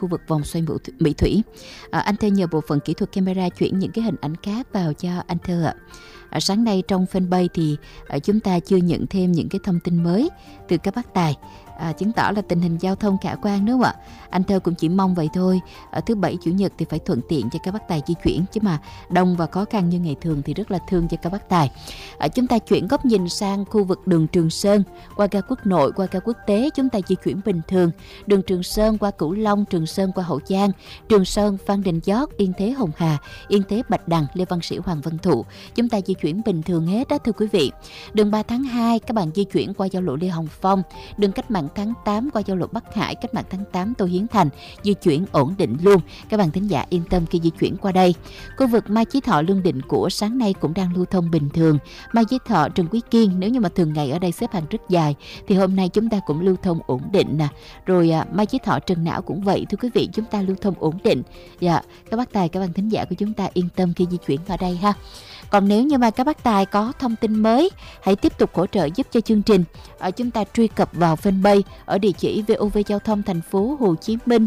khu vực vòng xoay Mỹ Thủy. Anh Thơ nhờ bộ phận kỹ thuật camera chuyển những cái hình ảnh khác vào cho anh Thơ ạ. Sáng nay trong fanpage thì chúng ta chưa nhận thêm những cái thông tin mới từ các bác tài, chứng tỏ là tình hình giao thông khả quan, đúng không ạ? Anh Thơ cũng chỉ mong vậy thôi. Thứ Bảy Chủ nhật thì phải thuận tiện cho các bác tài di chuyển, chứ mà đông và khó khăn như ngày thường thì rất là thương cho các bác tài. Chúng ta chuyển góc nhìn sang khu vực đường Trường Sơn, qua ga Quốc Nội, qua ga Quốc tế chúng ta di chuyển bình thường. Đường Trường Sơn qua Cửu Long, Trường Sơn qua Hậu Giang, Trường Sơn Phan Đình Giót, Yên Thế Hồng Hà, Yên Thế Bạch Đằng, Lê Văn Sĩ Hoàng Văn Thụ, chúng ta di chuyển bình thường hết đó thưa quý vị. Đường 3 tháng 2 các bạn di chuyển qua giao lộ Lê Hồng Phong, đường Cách mạng tháng 8 qua giao lộ Bắc Hải, Cách mạng tháng 8 Tô Hiến Thành, di chuyển ổn định luôn. Các bạn thính giả yên tâm khi di chuyển qua đây. Khu vực Mai Chí Thọ Lương Định của sáng nay cũng đang lưu thông bình thường. Mai Chí Thọ Trần Quý Kiên, nếu như mà thường ngày ở đây xếp hàng rất dài thì hôm nay chúng ta cũng lưu thông ổn định nè. Rồi Mai Chí Thọ Trần Não cũng vậy thưa quý vị, chúng ta lưu thông ổn định. Dạ, các bác tài, các bạn thính giả của chúng ta yên tâm khi di chuyển ở đây ha. Còn nếu như mà các bác tài có thông tin mới, hãy tiếp tục hỗ trợ giúp cho chương trình. Chúng ta truy cập vào fanpage ở địa chỉ VOV Giao thông thành phố Hồ Chí Minh,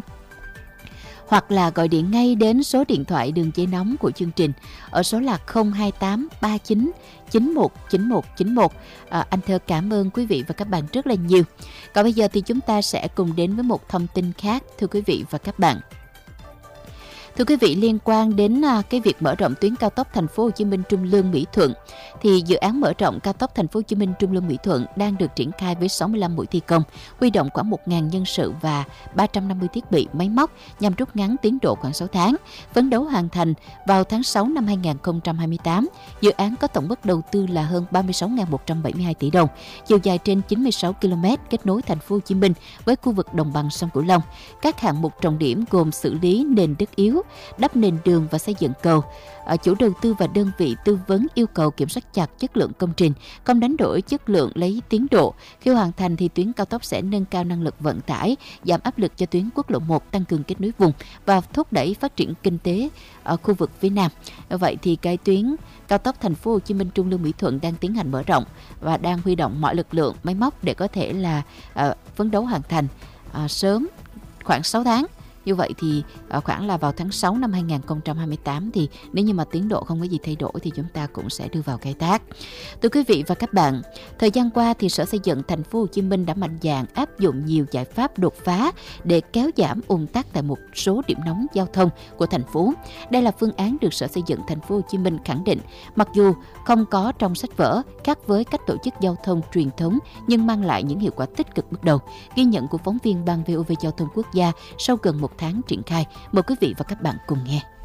hoặc là gọi điện ngay đến số điện thoại đường dây nóng của chương trình ở số là 028 39 91 91 91. Anh Thơ cảm ơn quý vị và các bạn rất là nhiều. Còn bây giờ thì chúng ta sẽ cùng đến với một thông tin khác thưa quý vị và các bạn. Thưa quý vị, liên quan đến cái việc mở rộng tuyến cao tốc Thành phố Hồ Chí Minh Trung Lương Mỹ Thuận thì dự án mở rộng cao tốc Thành phố Hồ Chí Minh Trung Lương Mỹ Thuận đang được triển khai với 65 mũi thi công, huy động khoảng 1.000 nhân sự và 350 thiết bị máy móc nhằm rút ngắn tiến độ khoảng 6 tháng, phấn đấu hoàn thành vào tháng 6 năm 2028. Dự án có tổng mức đầu tư là hơn 36.172 tỷ đồng, chiều dài trên 96 km, kết nối Thành phố Hồ Chí Minh với khu vực đồng bằng sông Cửu Long. Các hạng mục trọng điểm gồm xử lý nền đất yếu, đắp nền đường và xây dựng cầu. Chủ đầu tư và đơn vị tư vấn yêu cầu kiểm soát chặt chất lượng công trình, không đánh đổi chất lượng lấy tiến độ. Khi hoàn thành thì tuyến cao tốc sẽ nâng cao năng lực vận tải, giảm áp lực cho tuyến quốc lộ 1, tăng cường kết nối vùng và thúc đẩy phát triển kinh tế ở khu vực phía Nam. Vậy thì cái tuyến cao tốc Thành phố Hồ Chí Minh Trung Lương Mỹ Thuận đang tiến hành mở rộng và đang huy động mọi lực lượng máy móc để có thể là phấn đấu hoàn thành sớm khoảng 6 tháng. Như vậy thì khoảng là vào tháng 6 năm 2028 thì nếu như mà tiến độ không có gì thay đổi thì chúng ta cũng sẽ đưa vào khai thác. Thưa quý vị và các bạn, thời gian qua thì Sở Xây dựng Thành phố Hồ Chí Minh đã mạnh dạn áp dụng nhiều giải pháp đột phá để kéo giảm ùn tắc tại một số điểm nóng giao thông của thành phố. Đây là phương án được Sở Xây dựng Thành phố Hồ Chí Minh khẳng định, mặc dù không có trong sách vở, khác với cách tổ chức giao thông truyền thống nhưng mang lại những hiệu quả tích cực bước đầu. Ghi nhận của phóng viên Ban VOV Giao thông Quốc gia sau gần một tháng triển khai. Mời quý vị và các bạn cùng nghe.